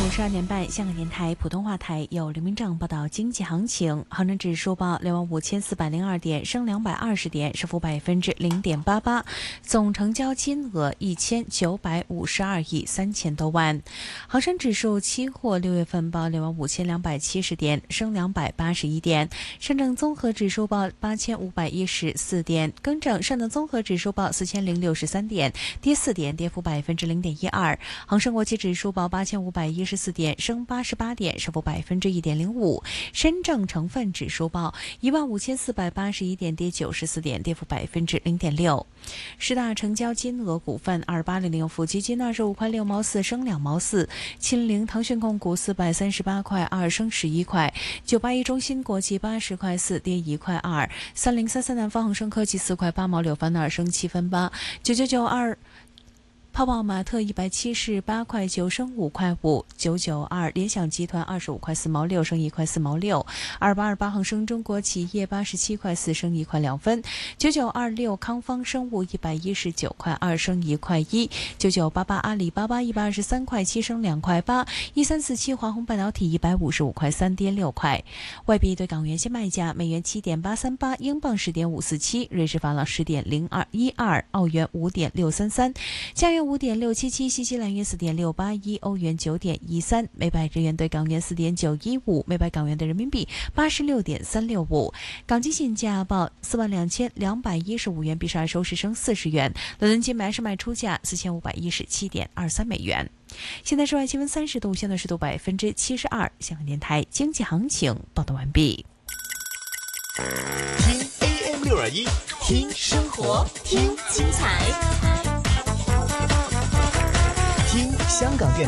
12点半，香港电台普通话台有刘明正报道经济行情。恒生指数报65402点，升220点，升幅0.88%，总成交金额1952亿3000多万。恒生指数期货6月份报65270点，升281点。上证综合指数报8514点，更正上证综合指数报4063点，跌4点，跌幅0.12%。恒生国际指数报8514点，升88点，升幅1.05%。深证成分指数报15481点，跌94点，跌幅0.6%。十大成交金额股份：2800富基金25块6毛4，升2毛4；秦岭腾讯控股438块2，升11块；981中芯国际80块4，跌1块2；3033南方恒生科技4块8毛6分2，升7分8；9992泡泡玛特178块9，升5块5；992联想集团25块4毛6，升1块4毛6；2828恒生中国企业87块4，升1块2分；9926康方生物119块2，升1块1；9988阿里巴巴123块7，升2块8；1347华虹半导体155块3，跌6块。外币对港元现卖价：美元7.838，英镑10.547，瑞士法郎10.0212，澳元5.633，加元5.677，新西兰元4.681，欧元9.13，每百日元对港元4.915，每百港元对人民币86.365。港金现价报42215元，比上日收市升40元。伦敦金买卖出价4517.23美元。现在室外气温30度，相对湿度72%。香港电台经济行情报道完毕。 听 AM621，听生活，听精彩，听香港电台。